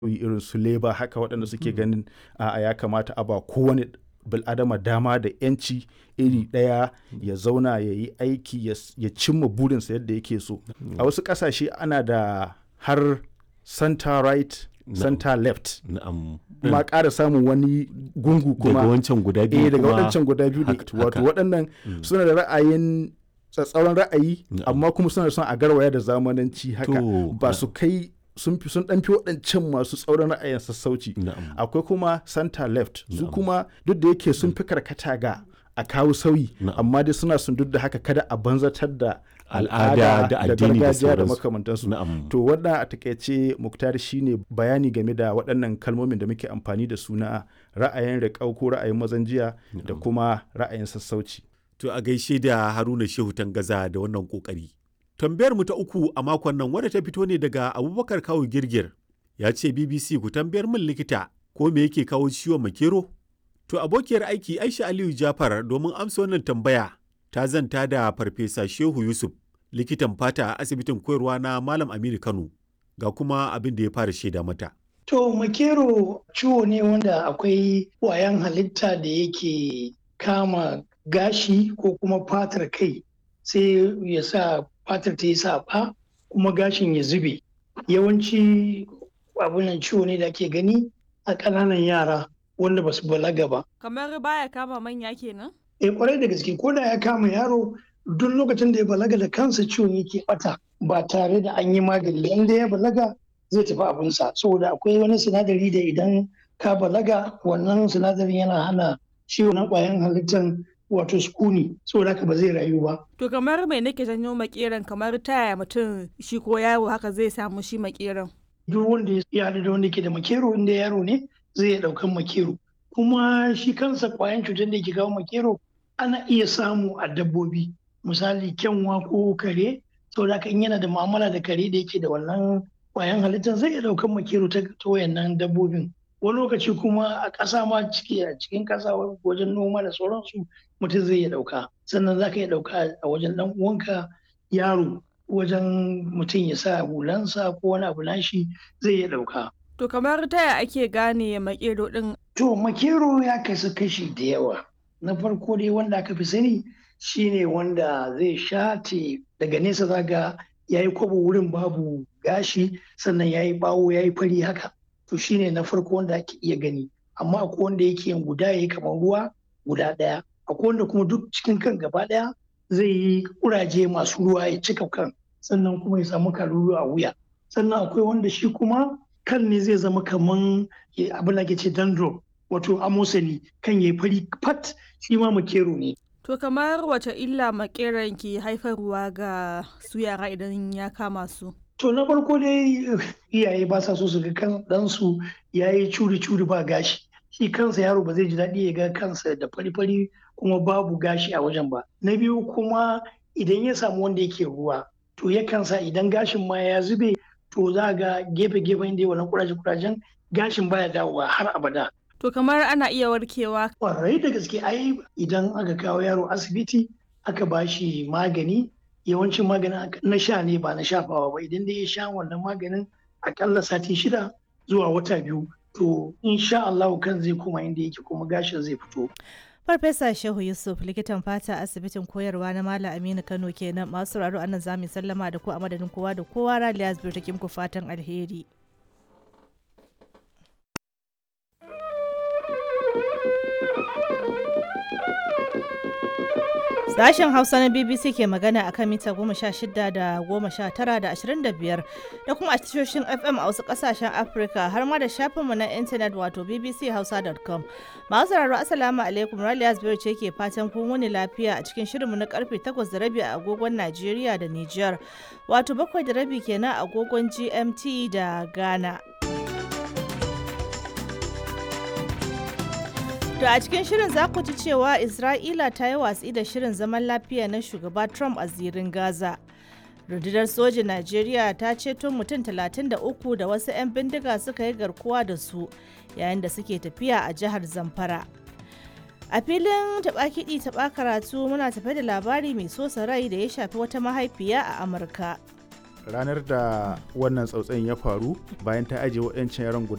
irin su leba haka waɗanda suke ganin a ya kamata a ba kowane bil'adama dama da 'yanci iri ɗaya ya zauna ya yi aiki ya cimma burinsa yadda yake so. A wasu ƙasashe ana da har center right center left ma ƙara samun wani gungu kuma daga wancan guda biyu daga waɗancan guda biyu wato waɗannan suna da ra'ayin tsatsauran ra'ayi amma kuma suna son a garwaya da zamananci haka ba su kai sun ɗan fi waɗancan masu tsauran ra'ayin sassauci. Akwai kuma center left su kuma duk da yake sun fi karkata ga a kawo sauyi amma dai suna sun duk da haka kada a banzatar da al'ada da addini da makamantansu. To wannan a takaice Muktar shine bayani game da waɗannan kalmomin da muke amfani da su na ra'ayin riƙau ko ra'ayin mazan jiya da kuma ra'ayin sassauci. To a gaishe da Haruna Shehu Tangaza da wannan kokari. Tambayar mu ta uku a makon nan wadda ta fito ne daga Abubakar Kawu Girgir. Ya ce BBC ku tambayar min likita ko me yake kawo ciwon makero? To abokiyar aiki Aisha Aliyu Jafar domin amsa wannan tambaya ta zanta da Farfesa Shehu Yusuf likitan fata a asibitin koyarwa na Malam Aminu Kano ga kuma abin da ya fara shaida mata. To makero ciwo ne wanda akwai ƙwayan halitta da yake kama gashi ko kuma fatar kai sai ya sa fatar ta yi saɓa kuma gashin ya zube. Yawanci abunan ciwo ne da ake gani a ƙananan yara wanda ba su balaga ba. Kamar baya kama manya kenan? Kwarai da gaske ko da ya kama yaro duk lokacin da ya balaga da kansa ciwon yake bata ba tare da an yi magani. Inda ya balaga zai tafi abinsa saboda akwai wani sinadari da idan ka balaga wannan sinadarin yana hana ciwo na ƙwayan halittar wato sukuni saboda haka ba zai rayu ba. To kamar mai nake janyo makeran kamar taya mutum shi ko yaro haka zai samu shi makeran? Duk wanda ya haɗu da wanda ke da makero inda yaro ne zai iya ɗaukan makero. Kuma shi kansa ƙwayan cutar da ke kawo makero ana iya samu a dabbobi misali kyanwa ko kare saboda haka in yana da mu'amala da kare da yake da wannan ƙwayan halittar zai iya ɗaukan makero ta wayannan dabbobin. Wani lokaci kuma a ƙasa ma a cikin ƙasa wajen noma da sauransu mutum zai iya ɗauka sannan za ka iya ɗauka a wajen ɗan uwanka yaro wajen mutum ya sa hulansa ko wani abu nashi zai iya ɗauka. To kamar taya ake gane makero ɗin? To makero ya kasu kashi da yawa. Na farko dai wanda aka fi sani shine wanda zai shate daga nesa zaga ya yi kwabo wurin babu gashi sannan ya yi bawo ya yi fari haka. To shine na farko wanda ake iya gani amma akwai wanda yake yin guda ya yi kamar ruwa guda ɗaya. Akwai wanda kuma duk cikin kan gaba ɗaya zai yi kuraje masu ruwa ya cika kan sannan kuma ya samu kalulu a wuya. Sannan akwai wanda shi kuma kan ne zai zama kaman abin da ke ce dandruff wato amosani kan ya fari fat shi ma makero ne. To kamar wace illa makeran ke haifarwa ga su yara idan ya kama su? To na farko dai iyaye ba sa so su ga kan ɗansu ya yi curi-curi ba gashi. Shi kansa yaro ba zai ji daɗi ya ga kansa da fari-fari kuma babu gashi a wajen ba. Na biyu kuma idan ya samu wanda yake ruwa to yakan sa idan gashin ma ya zube to za ga gefe-gefen da wannan kuraje-kurajen gashin baya dawowa har abada. To kamar ana iya warkewa? Kwarai da gaske ai idan aka kawo yaro asibiti aka ba shi magani yawancin maganin na sha ne ba na shafawa ba idan dai ya sha wannan maganin akalla sati 6 zuwa wata 2 to insha Allah kan zai koma inda yake kuma gashin zai fito. Farfesa Shehu Yusuf likitan fata asibitin koyarwa na Malam Aminu Kano kenan masu sauraro anan zamu sallama da ku a madadin kowa da kowa Raliya Zubir take muku fatan alheri. Sashen Hausa na BBC ke magana akan mita 16 da 19 da 25 da kuma a tashoshin FM a wasu kasashen Afirka har ma da shafinmu na intanet wato bbchausa.com. Masu sauraro Assalamu alaikum Raliya Zubairu ce ke fatan kun wuni lafiya a cikin shirinmu na karfe 8:30 a agogon Najeriya da Nijar wato 7:30 kenan a agogon GMT da Ghana. To a cikin shirin za ku ji cewa Isra'ila ta yi watsi da shirin zaman lafiya na shugaba Trump a zirin Gaza. Rundunar sojin Najeriya ta ceto mutum 33 da wasu 'yan bindiga suka yi garkuwa da su yayin da suke tafiya a jihar Zamfara. A filin taɓa kiɗi taɓa karatu muna tafe da labari mai sosa rai da ya shafi wata mahaifiya a Amurka. Ranar da wannan tsautsayin ya faru bayan ta ajiye waɗancan yaran guda